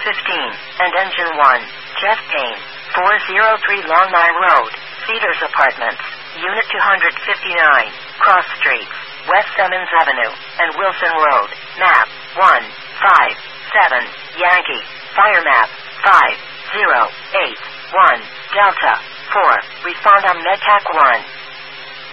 and Engine 1, Jeff Payne, 403 Long Mile Road, Cedars Apartments, Unit 259, Cross Streets, West Simmons Avenue, and Wilson Road, map 157, Yankee, fire map 5081, Delta 4, respond on MedTac 1.